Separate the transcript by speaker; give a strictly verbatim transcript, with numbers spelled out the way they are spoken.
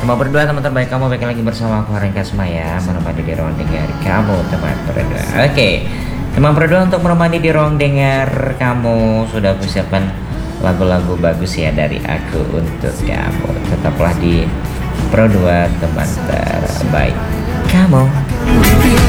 Speaker 1: Teman berdua, teman terbaik kamu, balik lagi bersama aku Haring Kasma ya, menemani di ruang dengar kamu teman berdua. Oke, teman berdua, untuk menemani di ruang dengar kamu sudah persiapkan lagu-lagu bagus ya dari aku untuk kamu. Tetaplah di Pro dua teman terbaik kamu.